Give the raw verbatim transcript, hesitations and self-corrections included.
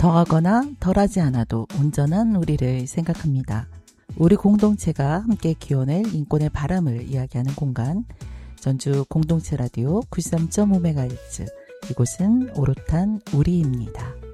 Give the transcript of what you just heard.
더하거나 덜하지 않아도 온전한 우리를 생각합니다. 우리 공동체가 함께 키워낼 인권의 바람을 이야기하는 공간, 전주 공동체 라디오 구십삼 점 오 메가헤르츠, 이곳은 오롯한 우리입니다.